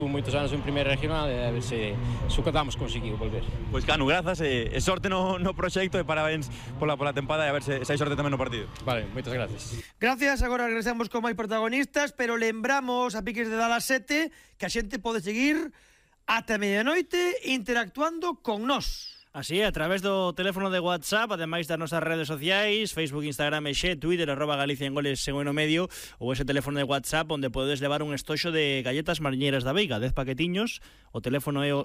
moitos anos en primeira regional e a ver se o quedamos conseguiu volver. Pois Canu, grazas e sorte no proxecto e parabéns pola tempada e a ver se hai sorte tamén no partido. Vale, moitas gracias. Gracias, agora regresamos con máis protagonistas, pero lembramos a piques de dar as 7 que a xente pode seguir ata medianoite interactuando con nós. Así, a través do teléfono de WhatsApp, ademais das nosas redes sociais, Facebook, Instagram e Xe, Twitter, @Galicia en Goles en no medio, ou ese teléfono de WhatsApp onde podes levar un estoxo de galletas mariñeiras da Veiga, 10 paquetiños, o teléfono é o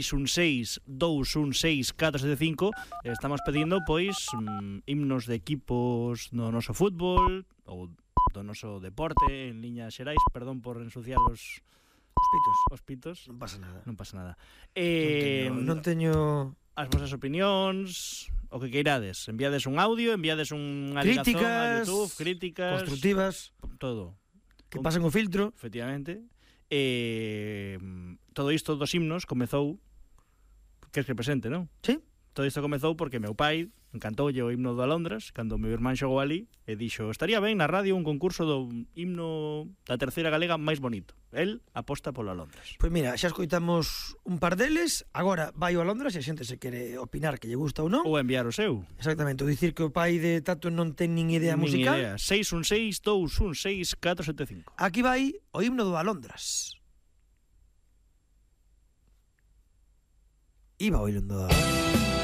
616-216-475, estamos pedindo, pois, himnos de equipos do noso fútbol, ou do noso deporte, en liñas xerais, perdón por ensuciar os pitos. Non pasa nada. Non pasa nada. Non teño... As vosas opinións, o que queirades. Enviades un audio, enviades unha ligazón a YouTube, críticas constructivas, todo. Que pasen o filtro. Efectivamente. Todo isto dos himnos comezou, que es que presente, non? Sí. Todo isto comezou porque meu pai encantoulle o himno do Alondras cando meu irmán xogou ali e dixo, estaría ben na radio un concurso do himno da terceira galega máis bonito. El aposta polo Alondras. Pois mira, xa escoitamos un par deles, agora vai o Alondras e a xente se quere opinar que lle gusta ou non. Ou enviar o seu. Exactamente, ou dicir que o pai de Tato non ten nin idea musical. 616-216-475. Aquí vai o himno do Alondras. Iba o himno do Alondras.